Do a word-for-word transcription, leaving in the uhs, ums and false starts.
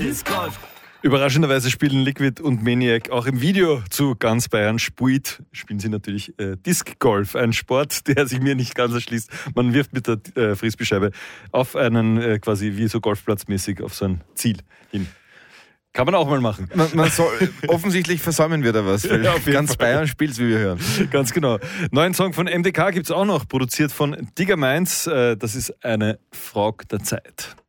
Disc Golf. Überraschenderweise spielen Liquid und Maniac auch im Video zu Ganz Bayern spielt, spielen sie natürlich äh, Disc Golf, ein Sport, der sich mir nicht ganz erschließt. Man wirft mit der äh, Frisbeescheibe auf einen äh, quasi wie so golfplatzmäßig auf so ein Ziel hin. Kann man auch mal machen. Man, man soll, offensichtlich versäumen wir da was, weil ja, Ganz Fall. Bayern spielt, wie wir hören. Ganz genau. Neuen Song von M D K gibt's auch noch, produziert von Digger Minds. Äh, das ist eine Frage der Zeit.